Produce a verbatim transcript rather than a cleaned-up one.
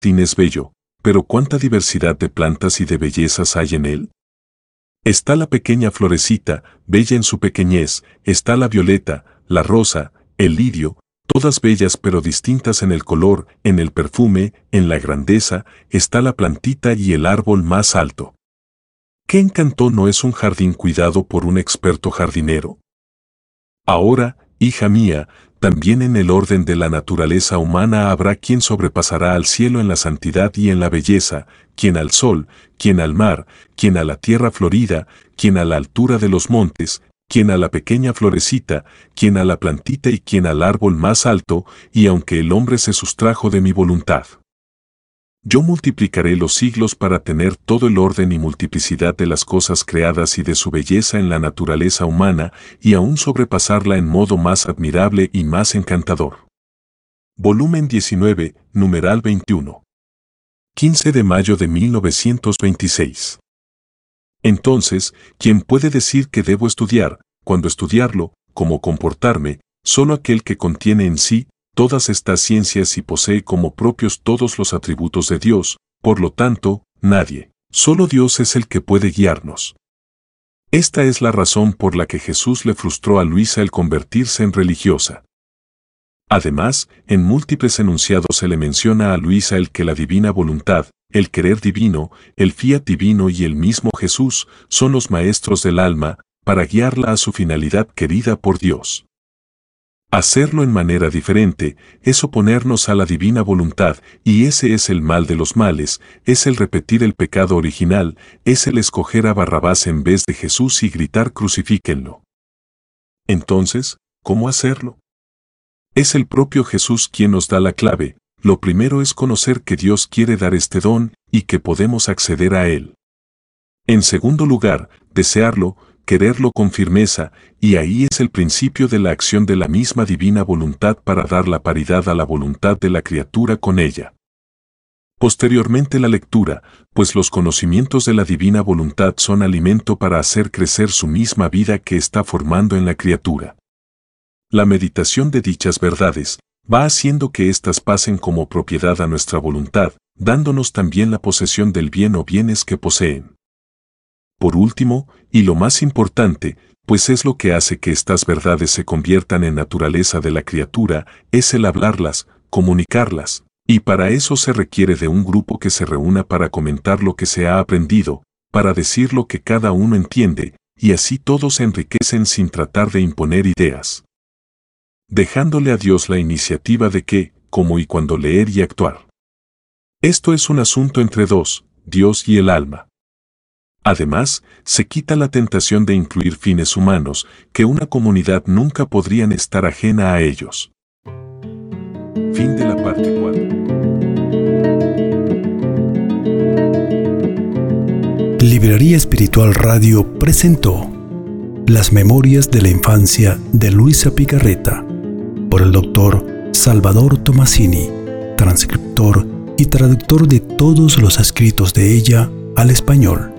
jardín es bello, pero cuánta diversidad de plantas y de bellezas hay en él. Está la pequeña florecita, bella en su pequeñez, está la violeta, la rosa, el lirio, todas bellas pero distintas en el color, en el perfume, en la grandeza, está la plantita y el árbol más alto. ¿Qué encanto no es un jardín cuidado por un experto jardinero? Ahora, hija mía, también en el orden de la naturaleza humana habrá quien sobrepasará al cielo en la santidad y en la belleza, quien al sol, quien al mar, quien a la tierra florida, quien a la altura de los montes, quien a la pequeña florecita, quien a la plantita y quien al árbol más alto, y aunque el hombre se sustrajo de mi voluntad. Yo multiplicaré los siglos para tener todo el orden y multiplicidad de las cosas creadas y de su belleza en la naturaleza humana, y aún sobrepasarla en modo más admirable y más encantador. Volumen diecinueve, numeral veintiuno. quince de mayo de mil novecientos veintiséis. Entonces, ¿quién puede decir que debo estudiar, cuando estudiarlo, cómo comportarme, solo aquel que contiene en sí todas estas ciencias y posee como propios todos los atributos de Dios? Por lo tanto, nadie, solo Dios es el que puede guiarnos. Esta es la razón por la que Jesús le frustró a Luisa el convertirse en religiosa. Además, en múltiples enunciados se le menciona a Luisa el que la divina voluntad, el querer divino, el fiat divino y el mismo Jesús son los maestros del alma, para guiarla a su finalidad querida por Dios. Hacerlo en manera diferente es oponernos a la divina voluntad, y ese es el mal de los males, es el repetir el pecado original, es el escoger a Barrabás en vez de Jesús y gritar crucifíquenlo. Entonces, ¿cómo hacerlo? Es el propio Jesús quien nos da la clave. Lo primero es conocer que Dios quiere dar este don y que podemos acceder a él. En segundo lugar, desearlo, quererlo con firmeza, y ahí es el principio de la acción de la misma divina voluntad para dar la paridad a la voluntad de la criatura con ella. Posteriormente la lectura, pues los conocimientos de la divina voluntad son alimento para hacer crecer su misma vida que está formando en la criatura. La meditación de dichas verdades va haciendo que éstas pasen como propiedad a nuestra voluntad, dándonos también la posesión del bien o bienes que poseen. Por último, y lo más importante, pues es lo que hace que estas verdades se conviertan en naturaleza de la criatura, es el hablarlas, comunicarlas, y para eso se requiere de un grupo que se reúna para comentar lo que se ha aprendido, para decir lo que cada uno entiende, y así todos se enriquecen sin tratar de imponer ideas, dejándole a Dios la iniciativa de qué, cómo y cuándo leer y actuar. Esto es un asunto entre dos, Dios y el alma. Además, se quita la tentación de incluir fines humanos, que una comunidad nunca podrían estar ajena a ellos. Fin de la parte cuatro. Librería Espiritual Radio presentó Las Memorias de la Infancia de Luisa Picarreta, por el doctor Salvador Tomasini, transcriptor y traductor de todos los escritos de ella al español.